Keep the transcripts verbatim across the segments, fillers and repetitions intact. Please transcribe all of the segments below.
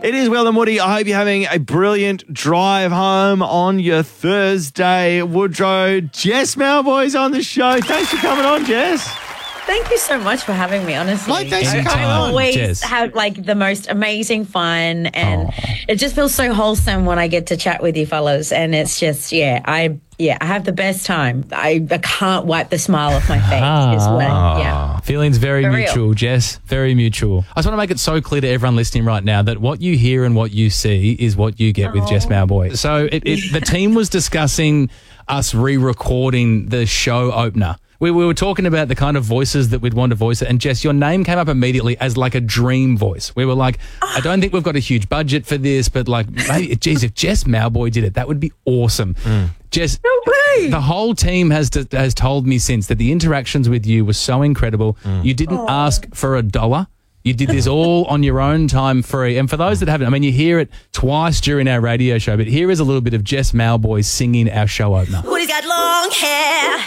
It is Will and Woody. I hope you're having a brilliant drive home on your Thursday. Woodrow, Jess Mauboy's on the show. Thanks for coming on, Jess. Thank you so much for having me, honestly. Mate, thanks for I, coming I on, always Jess. have like the most amazing fun, and it just feels so wholesome when I get to chat with you fellas. And it's just, yeah, I yeah, I have the best time. I, I can't wipe the smile off my face. Ah. Is what, yeah. Feelings very For mutual, real. Jess. Very mutual. I just want to make it so clear to everyone listening right now that what you hear and what you see is what you get with Jess Mauboy. So it, it, the team was discussing us re-recording the show opener. We, we were talking about the kind of voices that we'd want to voice it. And Jess, your name came up immediately as like a dream voice. We were like, I don't think we've got a huge budget for this, but like, maybe, geez, if Jess Mauboy did it, that would be awesome. Jess, No way. the whole team has to, has told me since that the interactions with you were so incredible. You didn't ask for a dollar. You did this all on your own time, free. And for those that haven't, I mean, you hear it twice during our radio show, but here is a little bit of Jess Mauboy singing our show opener. Woody's got long hair,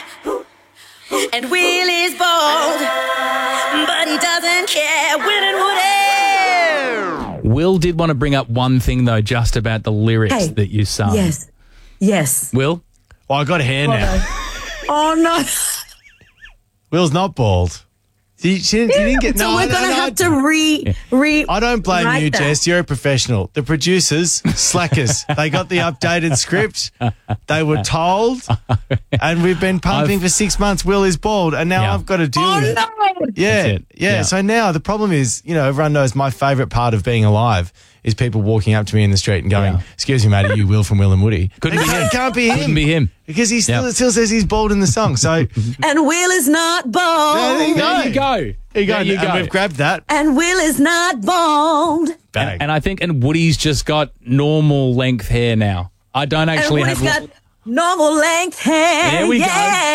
and Will is bald, but he doesn't care. Will and Woody. Will did want to bring up one thing, though, just about the lyrics Hey, that you sung. Yes. Yes. Will? Well, I got hair now. Oh, no. Will's not bald. She, she, didn't, she didn't get So no, we're no, going to no, have to re... re I don't blame write you, that. Jess. You're a professional. The producers, slackers. They got the updated script. They were told, and we've been pumping I've- for six months. Will is bald, and now Yeah. I've got to deal Oh, with it. no. Yeah, That's it. yeah, Yeah. So now the problem is, you know, everyone knows my favourite part of being alive is people walking up to me in the street and going, Yeah. "Excuse me, mate, are you Will from Will and Woody?" Couldn't It be him. Can't be him. Couldn't be him. Because he still, Yeah. it still says he's bald in the song. So And Will is not bald. there you go. There you go. There you go. There you And go. we've grabbed that And Will is not bald. bag. And I think, and Woody's just got normal length hair now. I don't And actually Woody's have. got normal length hair. There we go.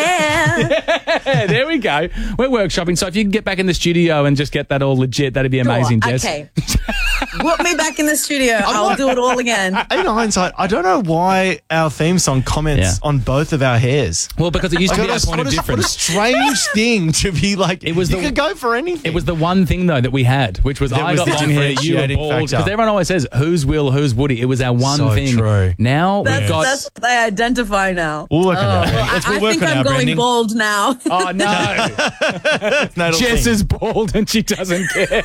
yeah. There we go. We're workshopping. So if you can get back in the studio and just get that all legit, that'd be amazing, Sure, Jess. Okay. Put me back in the studio. I'll do it all again. In hindsight, I don't know why our theme song comments Yeah. on both of our hairs. Well, because it used to Like, be our what a- point of what a- difference. What a strange thing to be like. It was you the- could go for anything. It was the one thing, though, that we had, which was That I was got the long hair, you were differentiating bald. factor. Because everyone always says, who's Will, who's Woody? It was our one So thing. true. Now That's, we've got... that's what they identify now. We'll work on Oh, that. well, Let's I, we'll I work think on I'm our going branding. bald now. Oh, no. No, it'll Jess think. is bald and she doesn't care.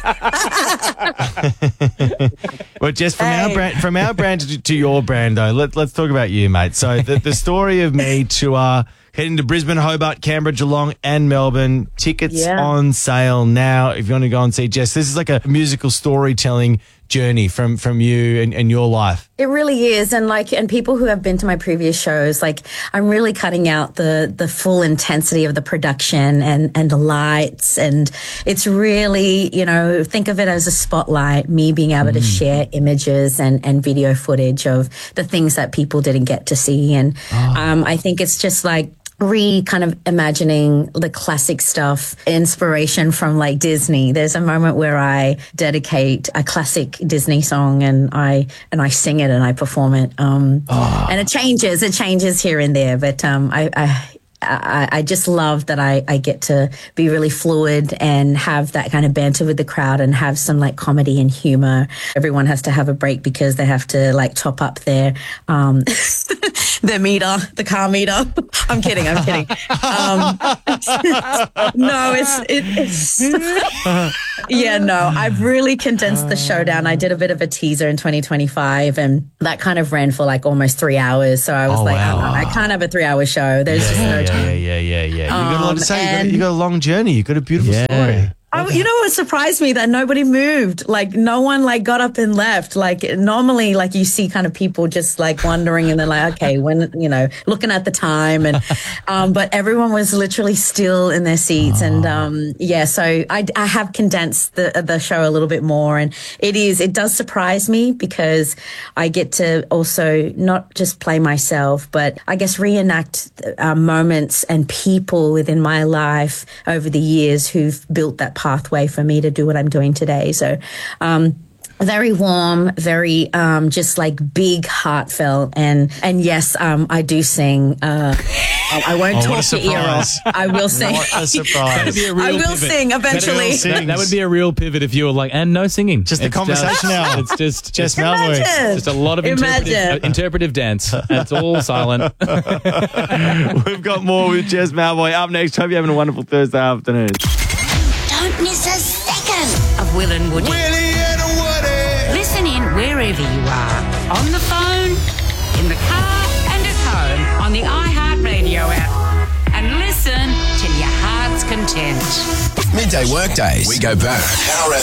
Well, Jess, from our Hey. brand, from our brand to, to your brand, though, let, let's talk about you, mate. So the, the story of me to uh, heading to Brisbane, Hobart, Canberra, Geelong, and Melbourne. Tickets Yeah. on sale now. If you want to go and see Jess, this is like a musical storytelling journey from from you and, and your life. It really is. And like, and people who have been to my previous shows, like I'm really cutting out the, the full intensity of the production and, and the lights. And it's really, you know, think of it as a spotlight, me being able to share images and, and video footage of the things that people didn't get to see. And, um, I think it's just like, re kind of imagining the classic stuff, inspiration from like Disney. There's a moment where I dedicate a classic Disney song and I and I sing it and I perform it. Um, and it changes, it changes here and there, but um, I. I I, I just love that I, I get to be really fluid and have that kind of banter with the crowd and have some like comedy and humor. Everyone has to have a break because they have to like top up their um, their meter, the car meter. I'm kidding, I'm kidding. Um, no, it's it, it's yeah, no. I've really condensed the show down. I did a bit of a teaser in twenty twenty-five, and that kind of ran for like almost three hours. So I was Oh, like, wow. oh, I can't have a three-hour show. There's just no yeah, time. yeah, yeah, yeah, yeah. You got a lot Um, to say. You got, and- you got a long journey. You got a beautiful Yeah. story. I, you know what surprised me? That nobody moved. Like no one like got up and left. Like normally, like you see kind of people just like wondering and they're like, okay, when, you know, looking at the time and, um, but everyone was literally still in their seats. And, um, yeah, so I, I have condensed the, the show a little bit more, and it is, it does surprise me because I get to also not just play myself, but I guess reenact uh, moments and people within my life over the years who've built that pathway for me to do what I'm doing today. So, um, very warm, very um, just like big, heartfelt, and and yes, um, I do sing. Uh, I I won't Oh, what a talk your ear off. surprise. I will sing. What a surprise. That'd be a real I will pivot. sing eventually. Sing. That, that would be a real pivot if you were like, and no singing. Just the It's conversation hour. It's just Jess just, Malvoy. Imagine. just a lot of interpretive, Imagine. uh, interpretive dance. It's all silent. We've got more with Jess Malvoy up next. Hope you're having a wonderful Thursday afternoon. Don't miss a second of Will and Woody. Willie and Woody. Listen in wherever you are. On the phone, in the car, and at home on the iHeartRadio app. And listen till your heart's content. Midday workdays. We go back. Power